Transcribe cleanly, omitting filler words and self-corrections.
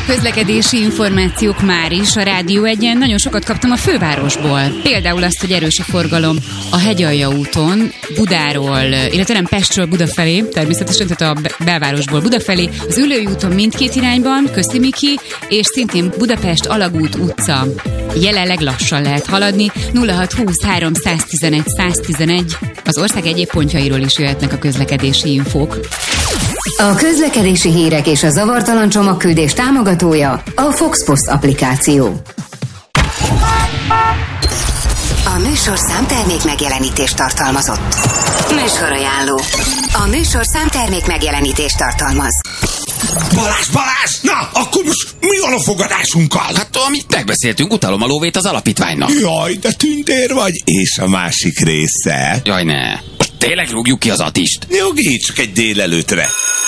Közlekedési információk már is a Rádió Egyen. Nagyon sokat kaptam a fővárosból. Például azt, hogy erős a forgalom a Hegyalja úton, Budáról, illetve nem Pestről Buda felé, természetesen, tehát a belvárosból Buda felé, az Üllői úton mindkét irányban, köszi Miki, és szintén Budapest Alagút utca. Jelenleg lassan lehet haladni, 0620 311 111. Az ország egyéb pontjairól is jöhetnek a közlekedési infók. A közlekedési hírek és a zavartalan csomagküldés támogatója a Fox Post applikáció. A műsorszám termék megjelenítést tartalmazott. Műsorajánló. A műsorszám termék megjelenítést tartalmaz. Balázs! Na, akkor most mi van a fogadásunkkal? Hát, amit megbeszéltünk, utalom a lóvét az alapítványnak. Jaj, de tündér vagy. És a másik része? Jaj, ne. Most tényleg rúgjuk ki az Attist? Nyugi, csak egy délelőtre.